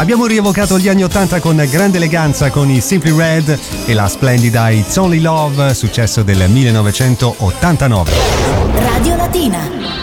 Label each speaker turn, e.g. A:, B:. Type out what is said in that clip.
A: Abbiamo rievocato gli anni 80 con grande eleganza con i Simply Red e la splendida It's Only Love, successo del 1989.
B: Radio Latina.